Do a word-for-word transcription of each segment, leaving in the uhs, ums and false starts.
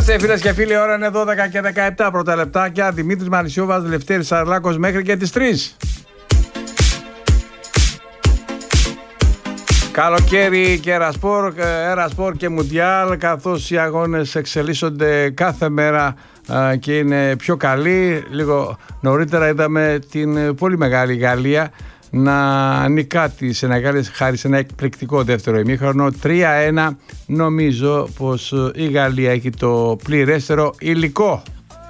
Είμαστε φίλες και φίλοι, ώρα είναι δώδεκα και δεκαεπτά πρώτα λεπτάκια. Δημήτρης Μανισιώβας, Λευτέρης Σαρλάκος μέχρι και τις τρεις. Καλοκαίρι και Ερασπορ, Ερασπορ και Μουντιάλ, καθώς οι αγώνες εξελίσσονται κάθε μέρα και είναι πιο καλοί. Λίγο νωρίτερα είδαμε την πολύ μεγάλη Γαλλία να νικά τη Σενεγάλη χάρη σε ένα εκπληκτικό δεύτερο ημίχρονο. τρία ένα. Νομίζω πως η Γαλλία έχει το πληρέστερο υλικό.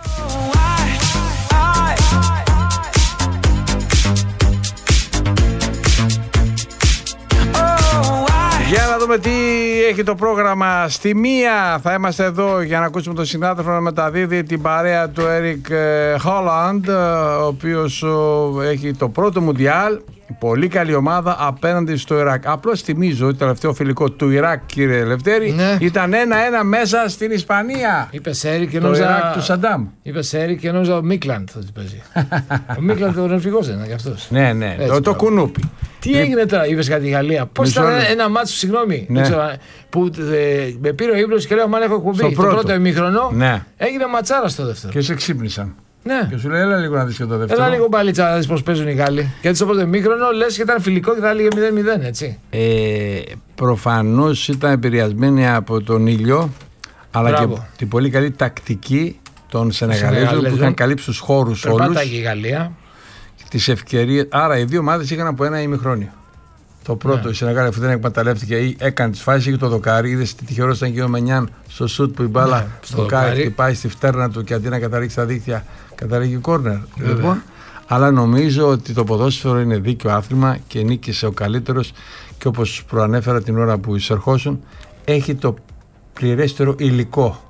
Για να δούμε τι έχει το πρόγραμμα. Στη μία θα είμαστε εδώ για να ακούσουμε τον συνάδελφο να μεταδίδει την παρέα του Έρικ Χόλαντ, ο οποίος έχει το πρώτο Μουντιάλ. Πολύ καλή ομάδα απέναντι στο Ιράκ. Απλώς θυμίζω ότι το τελευταίο φιλικό του Ιράκ, κύριε Λευτέρη, ναι, ήταν ένα ένα μέσα στην Ισπανία. Είπε Έρικ και το νόμιζα... Ιράκ του Σαντάμ. Είπε Έρικ και νόμιζα ο Μίκλαντ θα την παίζει. Ο Μίκλαντ ο νορβηγός είναι γι' αυτός. Ναι, ναι, έτσι, το, το κουνούπι. Τι έγινε τώρα, είπες για τη Γαλλία? Πώς ήταν ένα, ένα μάτσο, συγγνώμη, ναι, ξέρω, που ε, με πήρε ο ύπνος και λέω μάλλον έχω εκπομπή. Στο πρώτο, πρώτο ημίχρονο, ναι, έγινε ματσάρα στο δεύτερο. Και σε ξύπνησαν. Ναι. Και σου λέει, έλα λίγο να δεις και το δεύτερο. Έλα λίγο μπαλίτσα να δεις πως παίζουν οι Γάλλοι. Γιατί στο πρώτο ημίχρονο λες και ήταν φιλικό και θα έλεγε μηδέν μηδέν, έτσι. Ε, προφανώς ήταν επηρεασμένοι από τον ήλιο, αλλά Μπράβο. και την πολύ καλή τακτική των Σενεγαλέζων που είχαν καλύψει τους χώρους όλους. Περπάταγε η Γαλλία. Τις ευκαιρίες. Άρα οι δύο ομάδες είχαν από ένα ημιχρόνιο. Το πρώτο, ναι, η Σενεγάλη αφού δεν εκμεταλλεύτηκε ή έκανε τις φάσεις, είχε το δοκάρι. Είδε τι τυχερός ήταν και ο Μενιάν στο σουτ που η μπάλα, ναι, στο δοκάρι χτυπάει στη φτέρνα του και αντί να καταλήξει στα δίχτυα, καταλήγει κόρνερ. Λοιπόν, αλλά νομίζω ότι το ποδόσφαιρο είναι δίκαιο άθλημα και νίκησε ο καλύτερος και όπως προανέφερα την ώρα που εισερχόσουν, έχει το πληρέστερο υλικό.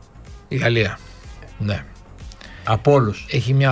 Η Γαλλία. Ναι. Από όλους. Έχει μια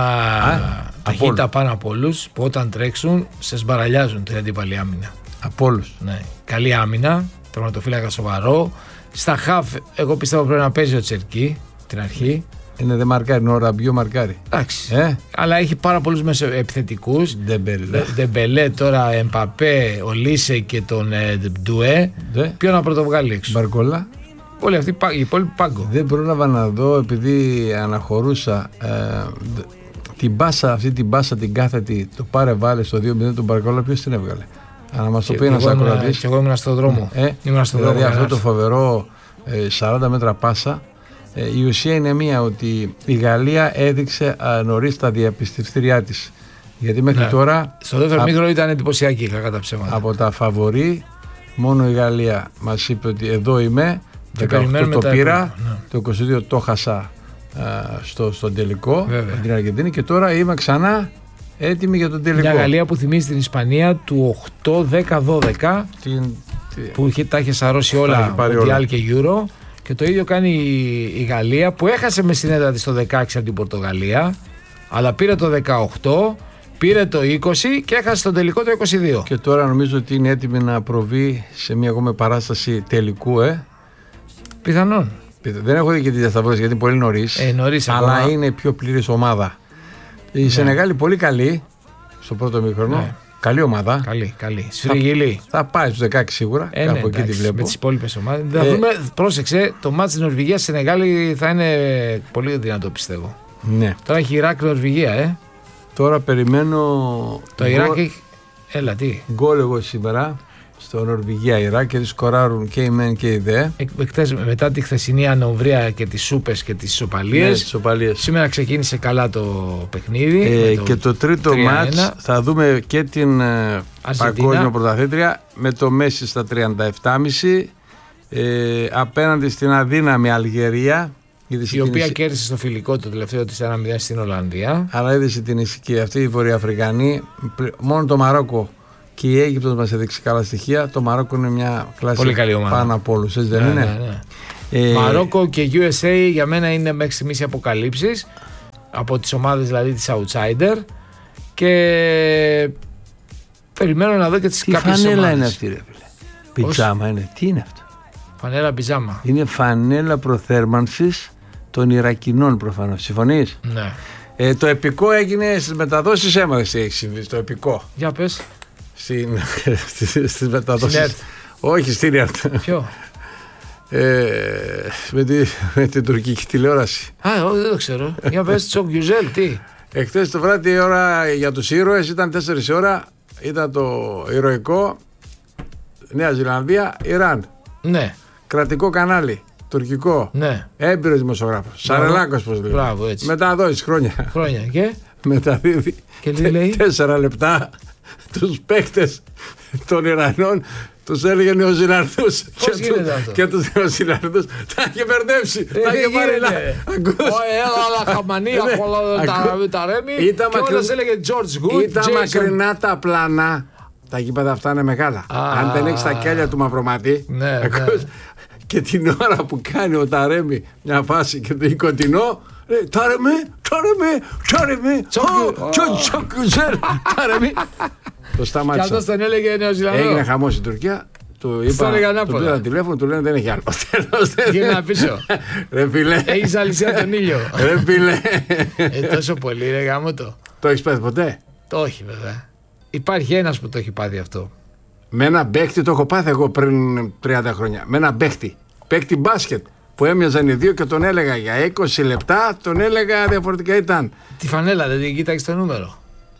ταχύτητα πάνω από όλους που όταν τρέξουν σε σμπαραλιάζουν την αντίπαλη άμυνα. Από όλους. Ναι. Καλή άμυνα, τερματοφύλακα σοβαρό. Στα χαφ, εγώ πιστεύω πρέπει να παίζει ο Τσερκί την αρχή. Είναι δε μαρκάρι, είναι ο Ραμπιό μαρκάρι. Εντάξει. Ε? Αλλά έχει πάρα πολλούς μεσοεπιθετικούς. Ντεμπελέ. Ντεμπελέ τώρα, Εμπαπέ, ο Λίσε και τον ε, Ντουέ. Ποιο να πρωτοβγάλει έξω? Μπαρκολά. Όλοι αυτοί οι υπόλοιποι πάγκο. Δεν πρόλαβα να δω επειδή αναχωρούσα ε, την μπάσα, αυτή την μπάσα την κάθετη, το πάρε βάλε στο δύο μηδέν του Μπαρκολά, ποιος την έβγαλε? Να μας το πει ένας ακροατής. Και εγώ ήμουν στον δρόμο. Ε, ήμουν στον δηλαδή δρόμο, αυτό το φοβερό ε, σαράντα μέτρα πάσα. Ε, η ουσία είναι μία, ότι η Γαλλία έδειξε νωρίς τα διαπιστευτήριά της. Γιατί μέχρι ναι. τώρα. Στο δεύτερο μήχρονο ήταν εντυπωσιακή, κακά τα ψέματα. Από τα φαβορί, μόνο η Γαλλία μας είπε ότι εδώ είμαι. δεκαοκτώ το πήρα, ναι. το είκοσι δύο το χάσα α, στο, στον τελικό με την Αργεντινή και τώρα είμαι ξανά έτοιμη για τον τελικό. Μια Γαλλία που θυμίζει την Ισπανία του οκτώ δέκα δώδεκα την... που είχε, τα είχε σαρώσει όλα, Μουντιάλ και Euro, και το ίδιο κάνει η, η Γαλλία που έχασε με συνέδρα της το δεκαέξι από την Πορτογαλία, αλλά πήρε το δεκαοκτώ, πήρε το είκοσι και έχασε τον τελικό το είκοσι δύο. Και τώρα νομίζω ότι είναι έτοιμη να προβεί σε μια ακόμα παράσταση τελικού, ε. Πιθανόν. Δεν έχω δει και τη διασταυρώση γιατί είναι πολύ νωρίς. Ε, νωρίς αλλά ακόμα. Είναι πιο πλήρης ομάδα. Η ναι. Σενεγάλη πολύ καλή στο πρώτο μήχρονο. Ναι. Καλή ομάδα. Καλή, καλή. Σφυριγγυλή. Θα, θα πάει στους δεκαέξι σίγουρα. Ε, κάπου ναι, εκεί τη βλέπω. Με τις υπόλοιπες ομάδες. Ε, δούμε, πρόσεξε, το μάτς της Νορβηγίας στη Σενεγάλη θα είναι πολύ δυνατό, πιστεύω. Ναι. Τώρα έχει Ιράκ Νορβηγία, ε. Τώρα περιμένω. Το Ιράκ έχει. Έλα, τι. Γκολ εγώ σήμερα. Στο Νορβηγία-Ιράκ και σκοράρουν και οι μεν και οι δε. Εκτές, μετά τη χθεσινή ανοβρία και τις σούπες και τις ισοπαλίες, ναι, σήμερα ξεκίνησε καλά το παιχνίδι. Ε, το και το τρίτο μάτς θα δούμε και την ε, παγκόσμια πρωταθλήτρια με το Μέση στα τριάντα επτά κόμμα πέντε ε, απέναντι στην αδύναμη Αλγερία. Η οποία κέρδισε στο φιλικό το τελευταίο της ένα μηδέν στην Ολλανδία. Αλλά είδησε την ησυχία αυτή η Βορειοαφρικανή. Μόνο το Μαρόκο και η Αίγυπτος μας έδειξε καλά στοιχεία. Το Μαρόκο είναι μια κλάση πάνω από όλους, έτσι δεν ναι, είναι? Ναι, ναι. Ε... Μαρόκο και γιου ες έι για μένα είναι μέχρι στιγμής οι αποκαλύψεις από τις ομάδες δηλαδή της outsider, και περιμένω να δω και τις κάποιες ομάδες. Τι φανέλα είναι αυτή, ρε φίλε? Πιτζάμα είναι. Τι είναι αυτό? Φανέλα πιτζάμα. Είναι φανέλα προθέρμανσης των Ιρακινών προφανώς. Συμφωνείς? Ναι. Ε, το επικό έγινε στις μεταδόσεις, έμαθες τι έχει συμβεί το επικό. Για πες. Στην, στις μεταδόσεις. Όχι, στην ΕΡΤ. Ποιο? Ε, με, τη, με την τουρκική τηλεόραση. Α, όχι, δεν το ξέρω. Για πες Τσοκ Γιουζέλ, τι. Εχθές το βράδυ η ώρα για τους ήρωες ήταν τέσσερις ώρα. Ήταν το ηρωικό Νέα Ζηλανδία, Ιράν. Ναι. Κρατικό κανάλι, τουρκικό. Ναι. Έμπειρος δημοσιογράφος. Σαρελάκος, πώς λέει. Μπράβο, έτσι. Μεταδόσεις χρόνια. Χρόνια και. Μεταδίδει. Και τι λέει. Τέσσερα λεπτά τους παίκτες των Ιρανών. Τους έλεγε Νεοζηλανδούς και, του, και τους Νεοζηλανδούς τα είχε μπερδέψει, τα είχε πάρει να ακούς. Έλα χαμανία, τα Ρέμι και όλες έλεγε George Good. Ήταν μακρινά τα πλάνα, τα γήπεδα αυτά είναι μεγάλα. Αν δεν έχεις τα κέλια του Μαυροματή, και την ώρα που κάνει ο Ταρέμι μια φάση και το κοντινό, Ταρέμι, Ταρέμι, Ταρέμι, Τσοκιουζέλ, Ταρέμι. Το σταμάτησα. Και αυτός τον έλεγε Νεοζηλανδό. Έγινε χαμός στην Τουρκία. Του είπα, του πήρα τηλέφωνο, του λένε δεν έχει άλλο. Γύρνα πίσω. Ρε φίλε. Έχεις αλυσία τον ήλιο. Ρε φίλε. Ε, τόσο πολύ ρε γάμο το. Το έχεις πάθει ποτέ? Το όχι βέβαια. Υπάρχει ένας που το έχει πάθει αυτό. Με ένα παίχτη το έχω πάθει εγώ πριν τριάντα χρόνια. Με ένα παίχτη. Παίχτη μπάσκετ. Που έμοιαζαν οι δύο και τον έλεγα για είκοσι λεπτά, τον έλεγα διαφορετικά ήταν. Τη φανέλα δεν την κοίταξε το νούμερο.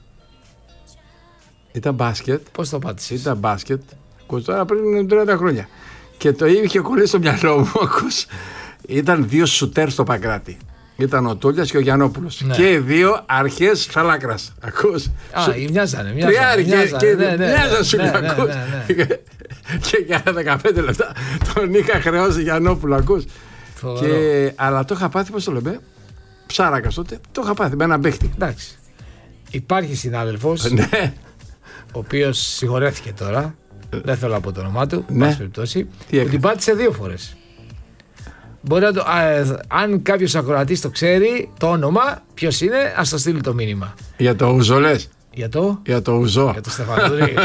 Ήταν μπάσκετ. Πώς το πάτησες? Ήταν μπάσκετ. Τώρα πριν τριάντα χρόνια. Και το είχε κολλήσει στο μυαλό μου. Ακούς. Ήταν δύο σουτέρ στο Παγκράτη. Ήταν ο Τούλιας και ο Γιαννόπουλος. Ναι. Και οι δύο αρχές φαλάκρας. Ακούς. Α, Σου... μοιάζανε. Τριάρι και, και ναι, ναι, μοιάζαν σου ναι, ναι, ακούς. Ναι, ναι, ναι. Και για δεκαπέντε λεπτά τον είχα χρεώσει Γιαννόπουλο. Ακούς. Και... Αλλά το είχα πάθει, πώς το λέμε, ψάρακας τότε. Το είχα πάθει με έναν παίχτη. Εντάξει. Υπάρχει συνάδελφος, ναι, ο οποίος συγχωρέθηκε τώρα. Δεν θέλω να πω το όνομά του, ναι, πάση περιπτώσει, που την πάτησε δύο φορές. Μπορεί να το, α, αν κάποιος ακροατής το ξέρει, το όνομα, ποιος είναι, ας το στείλει το μήνυμα. Για το Ουζό λες? Για το? Για το Ουζό. Για το Στεφανδούρη.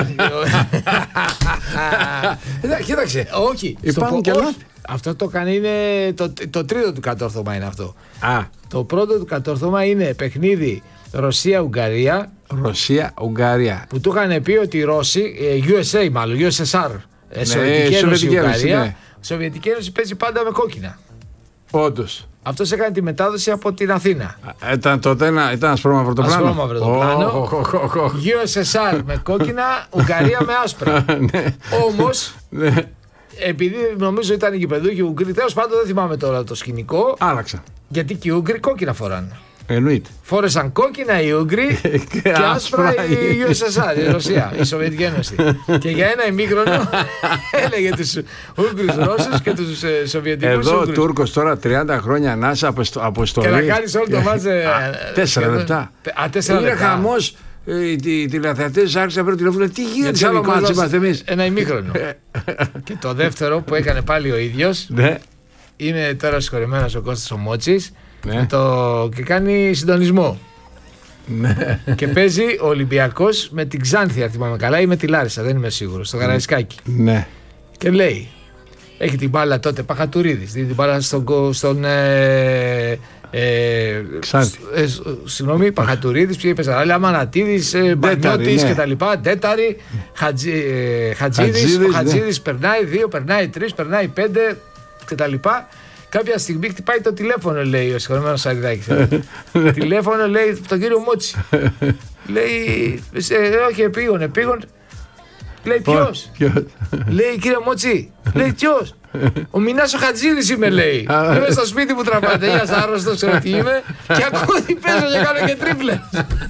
Κοίταξε, όχι. Υπάρχουν και λάθη. Αυτό το κάνει, είναι το, το τρίτο του κατόρθωμα είναι αυτό. Α. Το πρώτο του κατόρθωμα είναι παιχνίδι Ρωσία-Ουγγαρία. Ρωσία-Ουγγαρία. Που του είχαν πει ότι οι Ρώσοι, γιου ες έι μάλλον, γιου ες ες αρ, ναι, Σοβιετική Ένωση, Ουγγαρία, ναι. Σοβιετική Ένωση παίζει πάντα με κόκκινα. Όντως. Αυτός έκανε τη μετάδοση από την Αθήνα. Ήταν τότε ένα, ήταν ασπρόμαυρο το πλάνο. Ασπρόμαυρο το πλάνο. Oh, oh, oh, oh. γιου ες ες αρ με κόκκινα, Ουγγαρία με άσπρα. Όμως, ναι, επειδή νομίζω ήταν οι γηπεδούχοι οι Ουγγροί, τέλος πάντων δεν θυμάμαι τώρα το σκηνικό. Άλλαξα. Γιατί και οι Ούγγροι κόκκινα φοράνε. Εννοείται. Φόρεσαν κόκκινα οι Ούγγροι και άσπρα η γιου ες ες αρ, η Ρωσία, η Σοβιετική Ένωση. Και για ένα ημίχρονο έλεγε τους Ούγγρους Ρώσους και τους ε, Σοβιετικούς Ούγγρους. Εδώ ο Τούρκος τώρα τριάντα χρόνια να είσαι αποστολή. Και να κάνεις όλο το μάτζε. Τέσσερα λεπτά. Α, τέσσερα λεπτά. Είναι χαμός. Οι τηλεθεατές άρχισαν να παίρνουν τηλέφωνο. Τι γίνεται, άλλο μάτζε είμαστε εμείς? Ένα ημίχρονο. Και το δεύτερο που έκανε πάλι ο ίδιος. Είναι τώρα συγχωρεμένος ο Κώστας ο Μότσης. Ναι. Το... και κάνει συντονισμό. Ναι. Και παίζει ο Ολυμπιακός με την Ξάνθη, αν θυμάμαι καλά, ή με τη Λάρισα, δεν είμαι σίγουρος, στο Καραϊσκάκι. Ναι. Και λέει, έχει την μπάλα τότε Παχατουρίδης, την μπάλα στον. στον ε, ε, Ξάνθη. Ε, συγγνώμη, Παχατουρίδης, ποιο είπε, αλλά Μανατίδης, ε, Μπανιώτης ναι, κτλ. Τέταρη, Χατζη, ε, Χατζίδης, ο Χατζίδης ναι, περνάει δύο, περνάει τρεις, περνάει πέντε κτλ. Κάποια στιγμή χτυπάει το τηλέφωνο, λέει ο συγχωρεμένος Σαριδάκης. Τηλέφωνο, λέει, τον κύριο Μότσι. Λέει, όχι, επίγον, επίγον. Λέει, ποιος? Λέει, κύριε Μότσι. Λέει, ποιος? Ο Μινάς ο Χατζίδης είμαι, λέει. Είμαι στο σπίτι που τραβάτε. Γεια σας, άρρωστος, ξέρω τι είμαι. Και ακούω ότι παίζω και κάνω και τρίπλες.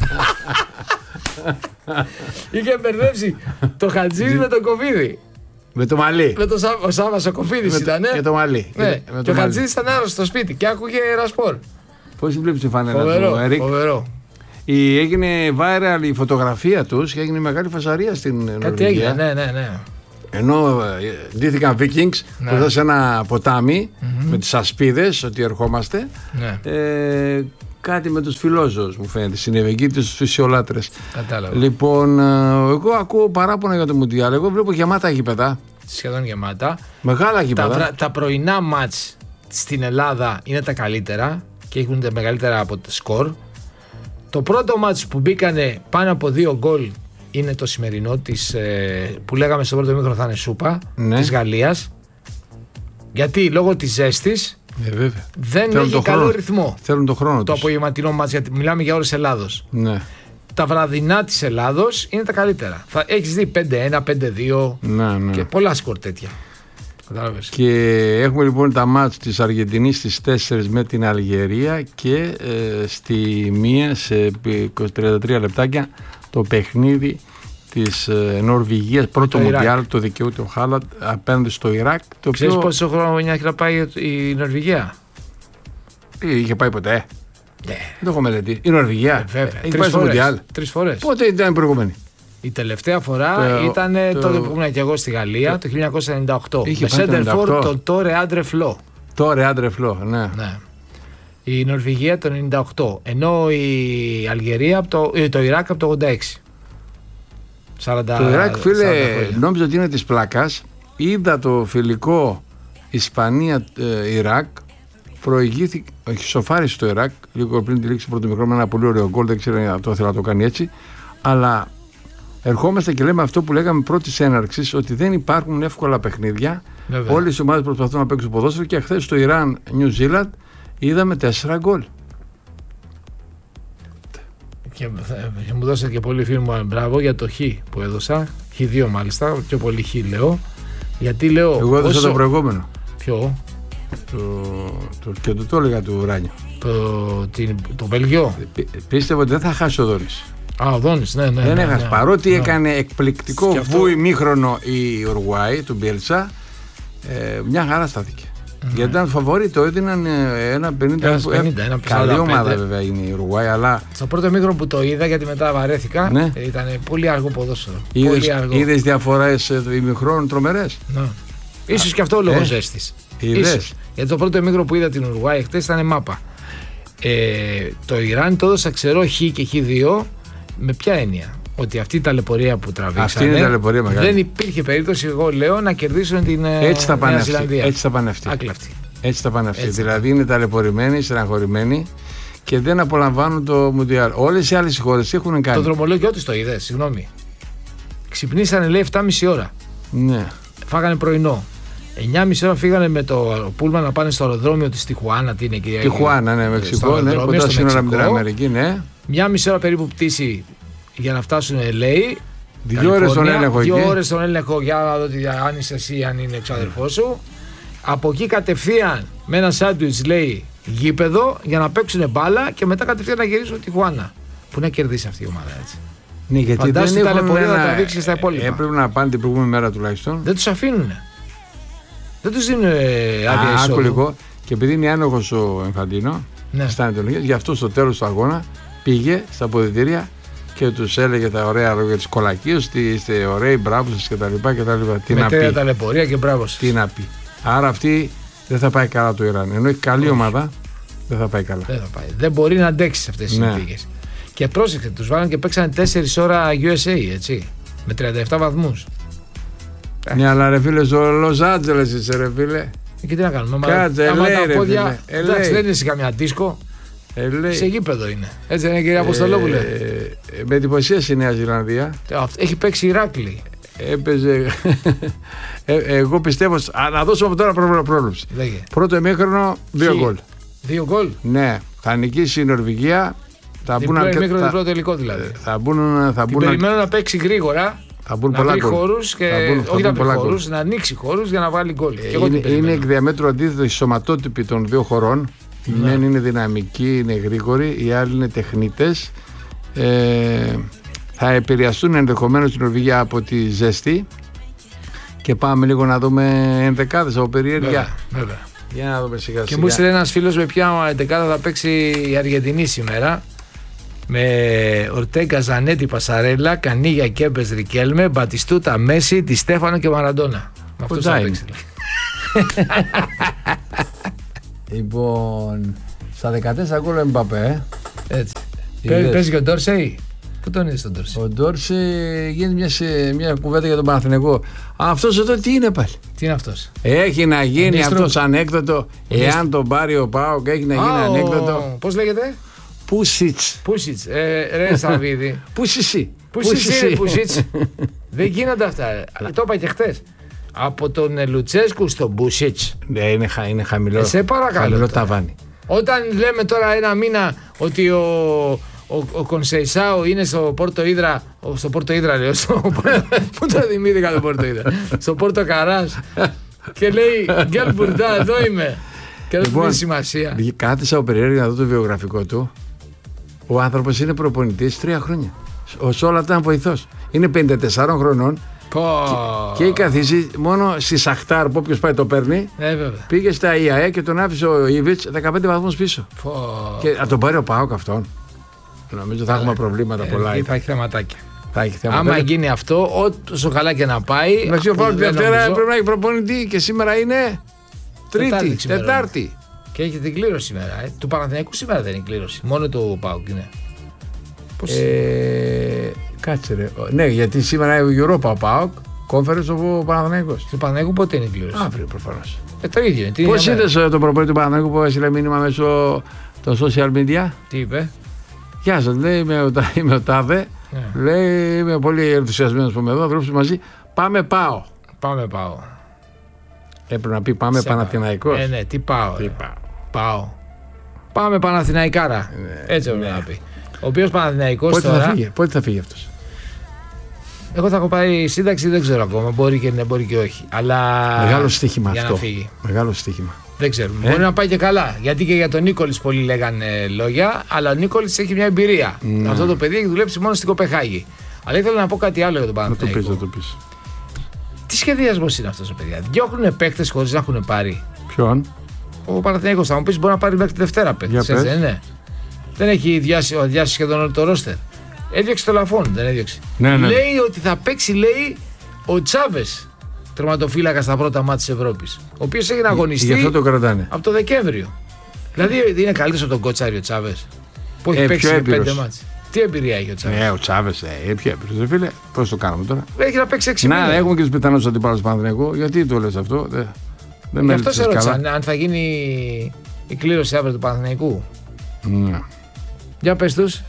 Είχε μπερδέψει το Χατζίδη με τον Κοβίδη. Με το μαλλί. Με το Σά, ο Σάββας ο Κοφίδης ήταν. Με το μαλλί. Ναι. Με και ο Χατζίδης ήταν άρρωστος στο σπίτι και άκουγε Ρασπορ. Πώς βλέπεις τη φανέλα φοβερό, του, Ερικ? Φοβερό. Η, έγινε viral η φωτογραφία τους και έγινε μεγάλη φασαρία στην Νορβηγία. Κάτι έγινε, ναι, ναι, ναι. Ενώ ντύθηκαν Vikings ναι, εδώ σε ένα ποτάμι mm-hmm, με τις ασπίδες ότι ερχόμαστε. Ναι. Ε, κάτι με τους φιλόζωους μου φαίνεται, συνέβη εκεί, τους φυσιολάτρες. Κατάλαβα. Λοιπόν, εγώ ακούω παράπονα για το Μουντιάλ. Εγώ βλέπω γεμάτα γήπεδα. Σχεδόν γεμάτα. Μεγάλα γήπεδα. Τα, τα πρωινά μάτς στην Ελλάδα είναι τα καλύτερα και έχουν τα μεγαλύτερα από το σκορ. Το πρώτο μάτς που μπήκανε πάνω από δύο γκολ είναι το σημερινό της, ε, που λέγαμε στο πρώτο μήχρονο θα είναι σούπα, ναι, της Γαλλίας. Γιατί λόγω της ζέστης ε, δεν θέλουν έχει καλό χρόνο. ρυθμό. Θέλουν το χρόνο. Το απογευματινό μάτς, γιατί μιλάμε για ώρες Ελλάδος. Ναι. Τα βραδινά της Ελλάδος είναι τα καλύτερα. Θα έχεις δει πέντε ένα, πέντε δύο ναι, ναι. και πολλά σκορ τέτοια. Και έχουμε λοιπόν τα μάτς της Αργεντινής στις τέσσερις με την Αλγερία και ε, στη μία σε τριάντα τρία λεπτάκια το παιχνίδι της ε, Νορβηγίας, πρώτο μουντιάλ, το δικαιούται ο Χάλαντ απέναντι στο Ιράκ. Το Ξέρεις οποίο... πόσο χρόνο έχει να πάει η Νορβηγία? Είχε πάει ποτέ? Ναι. Δεν το έχω μελετήσει. Η Νορβηγία ε, βέβαια. έχει Τρεις πάει στο μουντιάλ. Τρεις φορές. Πότε ήταν η προηγούμενη? Η τελευταία φορά το, ήταν το... τότε που ήμουν και εγώ στη Γαλλία, το, το χίλια εννιακόσια ενενήντα οκτώ. Με σέντερφορ τον Τόρε Άντρε Φλό. Τόρε Άντρε Φλό, ναι. ναι. Η Νορβηγία το ενενήντα οκτώ. Ενώ η Αλγερία, το, το Ιράκ από το ογδόντα έξι. σαράντα, το Ιράκ, φίλε, νόμιζα ότι είναι της πλάκας. Είδα το φιλικό Ισπανία-Ιράκ. Προηγήθηκε, όχι, σοφάρισε το Ιράκ λίγο πριν τη λήξη του πρώτου μικρό με ένα πολύ ωραίο γκολ. Δεν ξέρω αν το ήθελα να το κάνει έτσι. Αλλά ερχόμαστε και λέμε αυτό που λέγαμε πρώτης έναρξης, ότι δεν υπάρχουν εύκολα παιχνίδια. Όλες οι ομάδες προσπαθούν να παίξουν ποδόσφαιρο και χθες στο Ιράν-Νιου Ζίλαντ είδαμε τέσσερα γκολ. Και, και μου δώσατε και πολύ φίλοι μου μπράβο για το χ που έδωσα. χ δύο μάλιστα, πιο πολύ χ λέω. Γιατί λέω. Εγώ έδωσα όσο... το προηγούμενο. Ποιο? Το, το, και το το έλεγα του Ράνιο. Το, την, το Βέλγιο. Πί, πίστευα ότι δεν θα χάσει ο Δόνης. Α, ο Δόνης, ναι, ναι. Δεν ναι, έχασε. ναι, Παρότι ναι. έκανε εκπληκτικό αυτό... βούι μήχρονο η Ουρουάη του Μπιέλτσα, ε, μια χαρά στάθηκε. Mm-hmm. Γιατί ήταν φαβορί, το έδιναν ένα πενήντα. Καλή ομάδα βέβαια είναι η Ουρουάη, αλλά. Στο πρώτο μήχρονο που το είδα, γιατί μετά βαρέθηκα, ναι. ήταν πολύ αργό ποδόσφαιρο. Είδες διαφορές ημιχρόνων τρομερές. Ναι. Ίσως και αυτό λόγω ε, ζέστης. Ίσως. Γιατί το πρώτο ημίχρονο που είδα την Ουρουάη χτες ήταν μάπα. Ε, το Ιράν το έδωσα ξερό χ και χ δύο. Με ποια έννοια? Ότι αυτή η ταλαιπωρία που τραβήξανε, αυτή είναι η ταλαιπωρία μεγάλη. Δεν υπήρχε περίπτωση, εγώ λέω, να κερδίσουν την έτσι θα Νέα Ζηλανδία. Έτσι θα πάνε αυτοί. Άκλαυτοι. Έτσι θα πάνε αυτοί. Δηλαδή είναι ταλαιπωρημένοι, στεναχωρημένοι και δεν απολαμβάνουν το Μουντιάλ. Όλες οι άλλες χώρες έχουν κάνει. Το δρομολόγιο του το είδε, συγγνώμη. Ξυπνήσανε, λέει, επτά και μισή ώρα. Ναι. Φάγανε πρωινό. εννιά και μισή ώρα φύγανε με το πούλμα να πάνε στο αεροδρόμιο της Τιχουάνα. Τι είναι, κυρία? Τιχουάνα, ναι, Μεξικό, ναι, κοντά σύνορα με την Αμερική, ναι. Μια μισή ώρα περίπου πτήση για να φτάσουν ελ έι. Δύο ώρες στον έλεγχο εκεί. Δύο ώρες στον έλεγχο για να δω αν είσαι εσύ, αν είναι εξάδελφός σου. Από εκεί κατευθείαν με ένα σάντουιτς, λέει, γήπεδο για να παίξουν μπάλα και μετά κατευθείαν να γυρίσουν Τιχουάνα. Πού να κερδίσει αυτή η ομάδα, έτσι. Ναι, γιατί φαντάσου δεν τα έχουν λεπορία ένα... να τα δείξει στα υπόλοιπα. Έπρεπε να πάνε την προηγούμενη μέρα τουλάχιστον. Δεν τους αφήνουν. Δεν τους δίνουν άδεια εισόδου. Άκου λίγο. Και επειδή είναι άνοχος ο Εμφαντίνο, ναι. γι' αυτό στο τέλος του αγώνα πήγε στα αποδυτήρια και τους έλεγε τα ωραία λόγια της κολακίας, ότι είστε ωραίοι, μπράβο σας κτλ. Τι να πει. Ταλαιπωρία και μπράβο σας. Τι να πει. Άρα αυτή δεν θα πάει καλά το Ιράν. Ενώ έχει καλή Όχι. ομάδα, δεν θα πάει καλά. Δεν θα πάει. Δεν μπορεί να αντέξει σε αυτές τις ναι. συνθήκες. Και πρόσεξε, τους βάλαν και παίξανε τέσσερις ώρα γιου ες έι, έτσι. Με τριάντα επτά βαθμούς. Ναι, αλλά ρε φίλε, στο Λος Άντζελες είσαι, ρε φίλε. Και τι να κάνουμε, Κάτσε, άμα ελέη, τα πόδια. Ρε, εντάξει, δεν είναι σε καμιά δίσκο. Ελέη. Σε γήπεδο είναι. Έτσι δεν είναι, κύριε Αποστολόπουλε? Ε, με εντυπωσίασε η Νέα Ζηλανδία. Έχει παίξει Ηράκλη. Έπαιζε. ε, εγώ πιστεύω. Α, να δώσουμε από τώρα πρόβλεψη. Πρώτο ημίχρονο, δύο γκολ. Δύο γκολ. Ναι, θα νικήσει η Νορβηγία. Θα μπουν ένα ημίχρονο, διπλό τελικό δηλαδή. Θα μπουν. Θα μπουν περιμένω να παίξει γρήγορα. Θα μπουν να πολλά βρει χώρους και μπουν, όχι να βρει χώρους, να ανοίξει χώρους για να βάλει γκολ. Ε, είναι είναι εκ διαμέτρου αντίθετο η σωματότυπη των δύο χωρών. Η ναι. μεν είναι δυναμική, είναι γρήγορη, οι άλλοι είναι τεχνίτες. Ε, θα επηρεαστούν ενδεχομένως την Νορβηγία από τη ζέστη. Και πάμε λίγο να δούμε ενδεκάδες από περιέργεια. Βέβαια, βέβαια. Για να δούμε σιγά και σιγά. μου ήρθε ένας φίλος με ποια ενδεκάδα θα παίξει η Αργεντινή σήμερα. Με Ορτέγκα, Ζανέτη, Πασαρέλα, Κανίγια, Κέμπες, Ρικέλμε, Μπατιστούτα, Μέση, Τη Στέφανο και Μαραντόνα. Με αυτούς θα παίξει. Λοιπόν, στα δεκατέσσερα γκολ Εμπαπέ. Έτσι. Παίζει και ο Ντόρσεϊ. Πού τον είδες τον Ντόρσεϊ? Ο Ντόρσεϊ γίνεται μια, μια κουβέντα για τον Παναθηναϊκό. Αυτός εδώ τι είναι πάλι? Τι είναι αυτός? Έχει να γίνει αυτός ανέκδοτο. Εάν τον πάρει ο ΠΑΟΚ, έχει να γίνει ανέκδοτο. Πώς λέγεται? Πούσιτς. Πούσιτς. Ε, ρε Στραβίδη. Πούσισι. Πούσισι, Πούσιτς. Δεν γίνονται αυτά. Το είπα και χτες. Από τον Λουτσέσκου στον Μπούσιτς. Ναι, είναι, χα, είναι χαμηλό, ε, σε παρακαλώ, χαμηλό ταβάνι. Όταν λέμε τώρα ένα μήνα ότι ο, ο, ο Κονσεϊσάου είναι στο Πόρτο Ύδρα, στο Πόρτο Ύδρα λέω, στο, πού το θυμήθηκα το Πόρτο Ύδρα, στο Πόρτο Καράς και λέει Γκέλ Μπουρντά, εδώ είμαι. Και δεν λοιπόν, έχει σημασία. Κάθισα ο περίεργα να δω το βιογραφικό του. Ο άνθρωπος είναι προπονητής τρία χρόνια. Ο Σόλα ήταν βοηθός. Είναι πενήντα τεσσάρων χρονών. Πω. Και έχει καθίσει μόνο στη Σαχτάρ που όποιος πάει το παίρνει. Ε, πήγε στα ι έι και τον άφησε ο Ήβιτς δεκαπέντε βαθμούς πίσω. Πω. Και θα τον πάρει ο ΠΑΟΚ αυτόν. Νομίζω θα έχουμε προβλήματα ε, πολλά. Ε, θα έχει θεματάκια. Θα έχει θεματάκια. Άμα γίνει αυτό, όσο καλά και να πάει. Εντάξει, ο ΠΑΟΚ τη Δευτέρα πρέπει να έχει προπονητή και σήμερα είναι Τρίτη, Τετάρτη. Και έχει την κλήρωση σήμερα. Ε. Του Παναθηναϊκού σήμερα δεν είναι κλήρωση. Μόνο το ΠΑΟΚ είναι. Πώς ε, κάτσε ρε. Ναι, γιατί σήμερα είναι Europa ΠΑΟΚ, Conference ο Παναθηναϊκός. Του Παναθηναϊκού πότε είναι η κλήρωση? Αύριο προφανώς. Ε, το ίδιο είναι. Πώς είδες τον προπονητή του Παναθηναϊκού που έστειλε μήνυμα μέσω των social media? Τι είπε? Γεια σας, λέει, είμαι ο, είμαι ο Τάδε. Ναι. Λέει, είμαι πολύ ενθουσιασμένος που είμαι εδώ, δουλέψουμε μαζί. Πάμε ΠΑΟ. Πάμε ΠΑΟ. Έπρεπε να πει πάμε Παναθηναϊκός. Ε, ναι, τι ΠΑΟ. Τι πάω. πάω. Πάμε Παναθηναϊκάρα. Ναι, έτσι έπρεπε ναι. να πει. Ο οποίος Παναθηναϊκός πότε τώρα. Θα φύγει, πότε θα φύγει αυτός? Εγώ θα έχω πάρει σύνταξη, δεν ξέρω ακόμα. Μπορεί και ναι, μπορεί και όχι. Αλλά. Μεγάλο στοίχημα για αυτό. Να φύγει. Μεγάλο στοίχημα. Δεν ξέρουμε. Ε? Μπορεί να πάει και καλά. Γιατί και για τον Νίκολιτς πολλοί λέγανε λόγια, αλλά ο Νίκολιτς έχει μια εμπειρία. Ναι. Αυτό το παιδί έχει δουλέψει μόνο στην Κοπεχάγη. Αλλά ήθελα να πω κάτι άλλο για τον Παναθηναϊκό. Να το πεις, να το πεις. Τι σχεδιασμός είναι αυτός ο παιδιά? Διώχνουν παίκτες χωρίς να έχουν πάρει. Ποιον? Ο Παναθηναϊκός. Θα μου πεις μπορεί να πάρει μέχρι τη Δευτέρα παίκτες. Δεν, ναι. δεν έχει διάσει, διάσει σχεδόν όλο το ρόστερ. Έδιωξε το Λαφόν, δεν έδιωξε. Ναι, ναι. Λέει ότι θα παίξει, λέει, ο Τσάβες, τερματοφύλακα στα πρώτα μάτια της Ευρώπης. Ο οποίος έχει να αγωνιστεί. Γι' αυτό το κρατάνε. Από το Δεκέμβριο. Δηλαδή είναι καλύτερος από τον Κοτσάρη ο Τσάβες. Που έχει ε, παίξει σε πέντε μάτια. Τι εμπειρία έχει ο Τσάβες? Ναι, ο Τσάβες ε, είναι πιο έμπειρος. Φίλε, πώς το κάνουμε τώρα? Έχει να παίξει έξι μήνες. Να, έχουμε και τους πιθανούς αντιπάλους του Παναθηναϊκού. Γιατί το λες αυτό? Δεν, δεν Γι' αυτό σε ρώτησα αν, αν θα γίνει η κλήρωση αύριο του Παναθηναϊκού. Ναι. Για πες τους.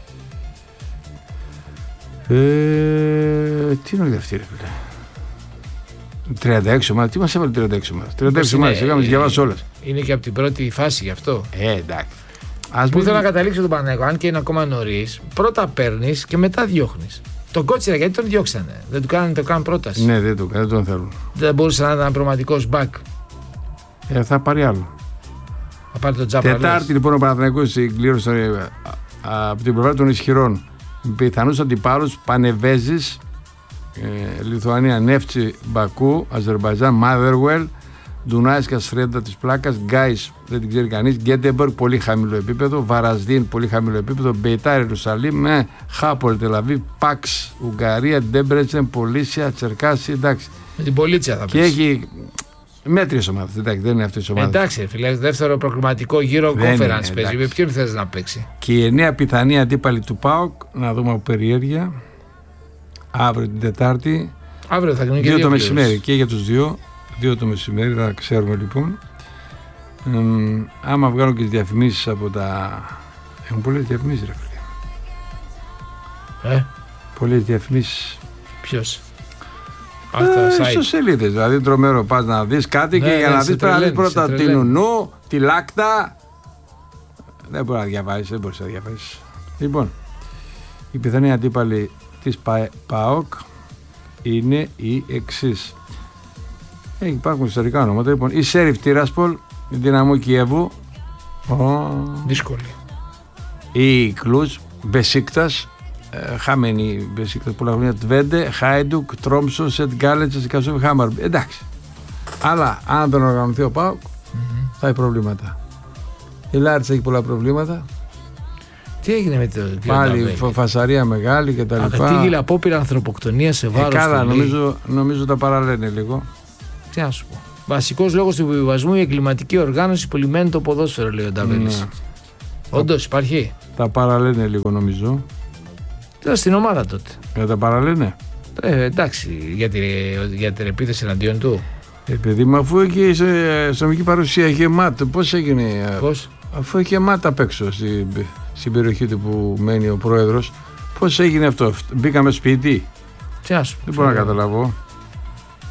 Ε, τι είναι αυτή ρε φίλε? τριάντα έξι ομάδες, τι μας έβαλε τριάντα έξι ομάδες? τριάντα έξι ομάδες, είχαμε τις διαβάσει όλες. Είναι και από την πρώτη φάση γι' αυτό. Ε, εντάξει. Ας που θέλω να καταλήξω τον Παναθηναϊκό, αν και είναι ακόμα νωρίς, πρώτα παίρνεις και μετά διώχνεις. Τον Κότσιρα γιατί τον διώξανε? Δεν του κάνανε το καν πρόταση. Ναι, δεν, το, δεν τον θέλουν. Δεν μπορούσε να ήταν πραγματικός back. Ε, θα πάρει άλλο. Θα πάρει τον Τζάπα. Τετάρτη λοιπόν ο Παναθηναϊκός κλήρωσε από την πλευρά των ισχυρών. Πιθανούς αντιπάλους Πανεβέζης, ε, Λιθουανία, Νεύτσι, Μπακού, Αζερμπαϊτζάν, Μάδερουελ, Ντουνάισκα Σρέντα της πλάκας, Γκάις δεν την ξέρει κανείς, Γκέντεμπορκ πολύ χαμηλό επίπεδο, Βαρασδίν πολύ χαμηλό επίπεδο, Μπεϊτάρ Ιερουσαλήμ, με Χάπολ Τελαβίβ, Παξ Ουγγαρία, Ντέμπρετσεν, Πολίσια, Τσερκάση, εντάξει. Με την Πολίτσια θα πεις. Και έχει μέτριες ομάδες, εντάξει, δεν είναι αυτές οι ομάδες. Εντάξει, φίλε, δεύτερο προκριματικό γύρο conference παίζει. Με ποιον θες να παίξει? Και η εννέα πιθανή αντίπαλη του ΠΑΟΚ, να δούμε από περιέργεια, αύριο την Τετάρτη. Αύριο θα γίνουν και δύο δύο το πλήρως. μεσημέρι και για τους δύο. Δύο το μεσημέρι, θα ξέρουμε λοιπόν. Ε, άμα βγάλουν και τις διαφημίσεις από τα. Έχουν πολλές διαφημίσεις, ρε φίλε. Ε? Πολλές διαφημίσεις. Ποιος? Ε, ιστοσελίδες, δηλαδή τρομερό. Πας να δεις κάτι ναι, και για ναι, να δεις πρέπει να δεις πρώτα την Ουνού, τη Λάκτα. Δεν μπορεί να διαβάσεις, δεν μπορείς να διαβάσεις. Λοιπόν, η πιθανή αντίπαλη της ΠΑΟΚ είναι η εξής. Ε, υπάρχουν ιστορικά ονόματα. Λοιπόν, η Σέριφ Τիրάσπολ, η Δυναμό Κιέβου. Oh. Δύσκολη. Η Κλουζ, Μπεσίκτας. Ε, χαμένη Μπεσίκτας πολλά χρόνια. Τβέντε, Χάιντουκ, Τρόμψο, Σετ Γκάλετσε, Κασόβι, Χάμαρ. Εντάξει. Αλλά αν δεν οργανωθεί ο ΠΑΟΚ, mm-hmm. θα έχει προβλήματα. Η Λάρτσα έχει πολλά προβλήματα. Τι έγινε με το πάλι φα, φασαρία μεγάλη και τα λοιπά. Ατύγιλα απόπειρα ανθρωποκτονία σε βάρος. Ε, καλά, νομίζω, νομίζω τα παραλένε λίγο. Τι να σου πω. Βασικός λόγος του επιβιβασμού η εγκληματική οργάνωση που λιμένει το ποδόσφαιρο, λέει ο Νταβέλης. Ναι. Όντως υπάρχει. Τα παραλένε λίγο νομίζω. Τώρα στην ομάδα τότε. Για τα παραλένε. Ε, εντάξει, για την, για την επίθεση εναντίον του. Επειδή μου αφού έχει αστυνομική παρουσία γεμάτο, πώς έγινε. Πώς? Αφού έχει γεμάτα απ' έξω στην, στην περιοχή του που μένει ο πρόεδρος, πώς έγινε αυτό? Μπήκαμε σπίτι. Τι να σου πω. Δεν μπορώ να καταλάβω.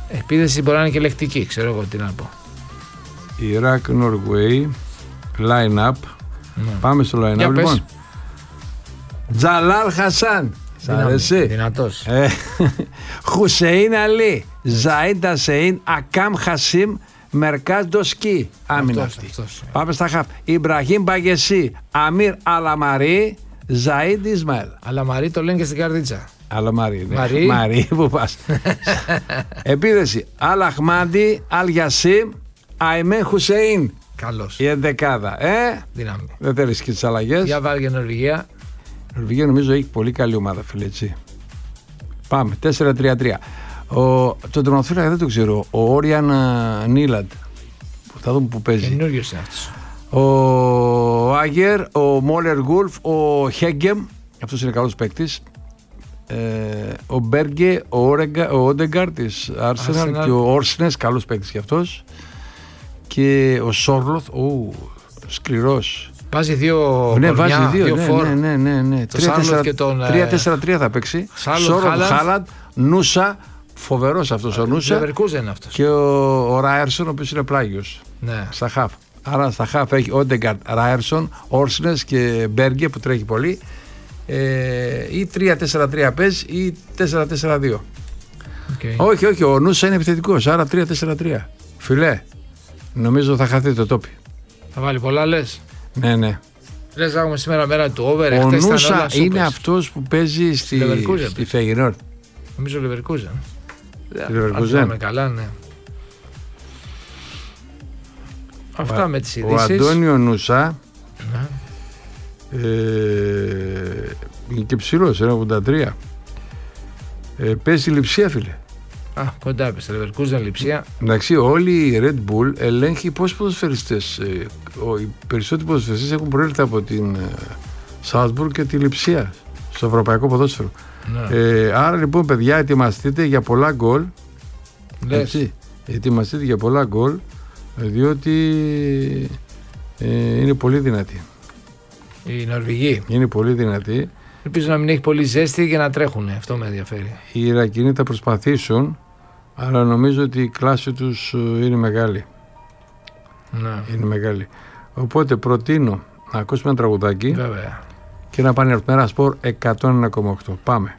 Επίδεση μπορεί να είναι και λεκτική, ξέρω εγώ τι να πω. Ιράκ, Νορβέη, line-up. Ναι. Πάμε στο line-up λοιπόν. Πες. Τζαλάλ Χασάν. Σ' αρέσει. Δυνατός. Ε, Χουσέιν Αλή, Ζαΐντ Ασέιν, Ακάμ Χασίμ, Μερκάζ Ντοσκί. Άμυνα αυτή. Αυτός. Πάμε στα χαφ. Ιμπραχήμ Μπαγεσί, Αμίρ Αλαμαρί, Ζαΐντ Ισμαήλ. Αλαμαρί το λένε και στην καρδίτσα. Αλαμαρί, ναι. Μαρί. Μαρί, που πας. Επίδεση. Αλαχμάντι, Αλιασίμ, Αϊμέν Χουσέιν. Καλός. Η ενδεκάδα. Ε, δύναμη. Δεν θέλεις και τις αλλαγές. Για βάλει και Νορβηγία. Η Νορβηγία νομίζω έχει πολύ καλή ομάδα, φίλε, έτσι. Πάμε, τέσσερα τρία τρία. Ο, τον τερματοφύλακα δεν το ξέρω. Ο Όριαν Νίλαντ. Θα δούμε που παίζει. Καινούργιος είναι αυτός. Ο Άγερ, ο Μόλερ Γουλφ, ο Χέγκεμ. Αυτός είναι καλός παίκτης. Ε, ο Μπέργκε, ο, Όρεγκα, ο Όντεγκαρ της Arsenal και ο Όρσνες, καλός παίκτης κι αυτός. Και ο Σόρλοθ, ο σκληρός. Βάζει δύο ναι, κορμιά, βάζει δύο, δύο ναι, φόρ. ναι, ναι, ναι, ναι. τρία τέσσερα τρία θα παίξει. Σόρλοθ, Χάλαντ, Νούσα, φοβερός αυτός ο Νούσα. Είναι αυτός. Και ο, ο Ράιερσον, ο οποίος είναι πλάγιος. Ναι. Στα χαφ. Άρα στα χαφ έχει Όντεγκαρ, Ράιερσον, Όρσνες και Μπέργκε που τρέχει πολύ. Ε, ή τρία τέσσερα τρία παίζει ή τέσσερα τέσσερα δύο. Okay. Όχι, όχι, ο Νούσα είναι επιθετικός, άρα τρία τέσσερα τρία. Φιλέ, νομίζω θα χαθεί το τόπι. Θα βάλει πολλά, λες. Ναι, ναι. Λες να έχουμε σήμερα μέρα του over. Ο Νούσα είναι αυτός που παίζει στη, στη Φεγγινόρ. Νομίζω Λεβερκούζεν. Λεβερκούζεν. Καλά, ναι. Αυτά με τις ειδήσεις. Ο Αντώνιο Νούσα ναι. ε, είναι και ψηλός, ένα ογδόντα τρία. Ε, παίζει Λειψία, φίλε. Α, κοντά έπεσε, Leverkusen, Λειψία. Εντάξει, όλη η Red Bull ελέγχει πόσοι ποδοσφαιριστές. Ε, οι περισσότεροι ποδοσφαιριστές έχουν προέλθει από την Salzburg και τη Λειψία στο ευρωπαϊκό ποδόσφαιρο. Ναι. Ε, άρα λοιπόν, παιδιά, ετοιμαστείτε για πολλά γκολ. Έτσι, ετοιμαστείτε για πολλά γκολ, διότι ε, είναι πολύ δυνατή. Η Νορβηγοί. Είναι πολύ δυνατή. Ελπίζω να μην έχει πολύ ζέστη για να τρέχουν. Αυτό με ενδιαφέρει. Οι Ιρακινοί θα προσπαθήσουν, αλλά νομίζω ότι η κλάση τους είναι μεγάλη. Ναι. Είναι μεγάλη. Οπότε προτείνω να ακούσουμε ένα τραγουδάκι. Βέβαια. Και να πάνε από Μέρα Σπορ εκατόν ένα κόμμα οκτώ. Πάμε.